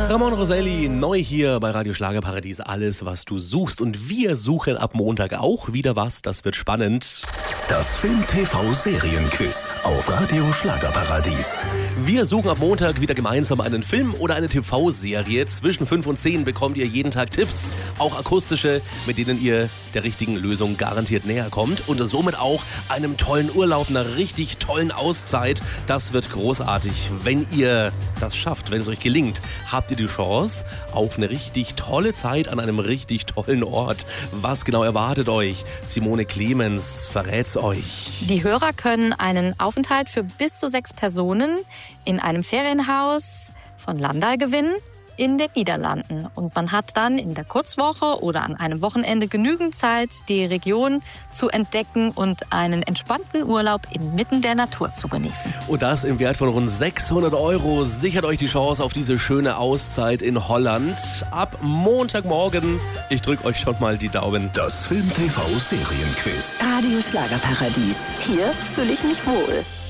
Ramon Roselli, neu hier bei Radio Schlagerparadies. Alles, was du suchst. Und wir suchen ab Montag auch wieder was. Das wird spannend. Das Film-TV-Serienquiz auf Radio Schlagerparadies. Wir suchen ab Montag wieder gemeinsam einen Film oder eine TV-Serie. Zwischen 5 und 10 bekommt ihr jeden Tag Tipps, auch akustische, mit denen ihr der richtigen Lösung garantiert näher kommt. Und somit auch einem tollen Urlaub, einer richtig tollen Auszeit. Das wird großartig. Wenn ihr das schafft, wenn es euch gelingt, habt ihr die Chance auf eine richtig tolle Zeit an einem richtig tollen Ort. Was genau erwartet euch? Simone Clemens verrät's euch. Die Hörer können einen Aufenthalt für bis zu 6 Personen in einem Ferienhaus von Landal gewinnen in den Niederlanden. Und man hat dann in der Kurzwoche oder an einem Wochenende genügend Zeit, die Region zu entdecken und einen entspannten Urlaub inmitten der Natur zu genießen. Und das im Wert von rund 600 €. Sichert euch die Chance auf diese schöne Auszeit in Holland. Ab Montagmorgen. Ich drücke euch schon mal die Daumen. Das Film-TV-Serienquiz. Radio Schlagerparadies. Hier fühle ich mich wohl.